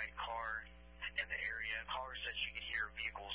white car in the area. Callers said she could hear vehicles